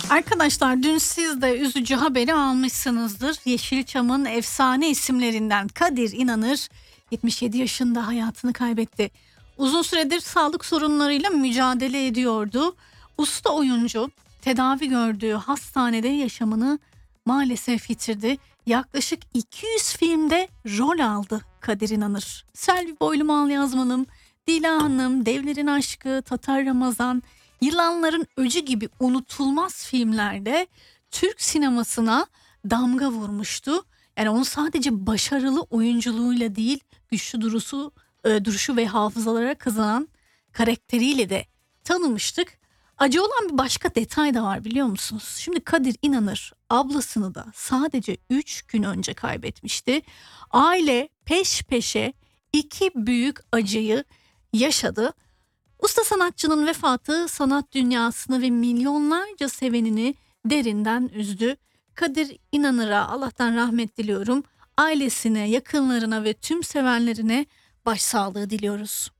Arkadaşlar dün siz de üzücü haberi almışsınızdır. Yeşilçam'ın efsane isimlerinden Kadir İnanır 77 yaşında hayatını kaybetti. Uzun süredir sağlık sorunlarıyla mücadele ediyordu. Usta oyuncu tedavi gördüğü hastanede yaşamını maalesef yitirdi. Yaklaşık 200 filmde rol aldı Kadir İnanır. Selvi Boylum Al Yazmalım, Dila Hanım, Devlerin Aşkı, Tatar Ramazan, Yılanların Öcü gibi unutulmaz filmlerde Türk sinemasına damga vurmuştu. Yani onu sadece başarılı oyunculuğuyla değil, güçlü duruşu ve hafızalara kazanan karakteriyle de tanımıştık. Acı olan bir başka detay da var, biliyor musunuz? Şimdi Kadir İnanır ablasını da sadece 3 gün önce kaybetmişti. Aile peş peşe iki büyük acıyı yaşadı. Usta sanatçının vefatı sanat dünyasını ve milyonlarca sevenini derinden üzdü. Kadir İnanır'a Allah'tan rahmet diliyorum. Ailesine, yakınlarına ve tüm sevenlerine başsağlığı diliyoruz.